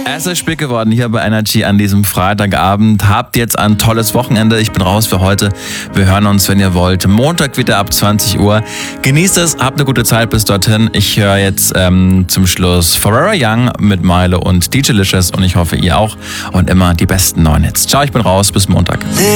Es ist spät geworden hier bei Energy an diesem Freitagabend. Habt jetzt ein tolles Wochenende. Ich bin raus für heute. Wir hören uns, wenn ihr wollt, Montag wieder ab 20 Uhr. Genießt es, habt eine gute Zeit bis dorthin. Ich höre jetzt zum Schluss Forever Young mit Milo und DJ Licious und ich hoffe, ihr auch. Und immer die besten neuen Hits. Ciao, ich bin raus. Bis Montag.